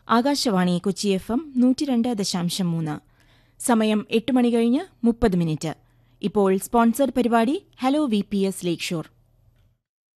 Akashvani Kochi FM 102.3. സമയം 8 മണി കഴിഞ്ഞ് 30 minute. ഇപ്പോൾ സ്പോൺസർഡ് പരിപാടി ഹലോ VPS ലേക്ക് ഷോർ.